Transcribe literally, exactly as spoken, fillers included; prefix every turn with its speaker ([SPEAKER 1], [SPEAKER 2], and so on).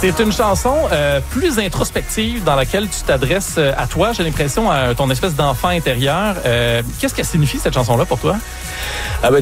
[SPEAKER 1] C'est une chanson euh, plus introspective dans laquelle tu t'adresses à toi. J'ai l'impression à ton espèce d'enfant intérieur. Euh, qu'est-ce qu'elle signifie, cette chanson-là, pour toi?
[SPEAKER 2] Ah ben,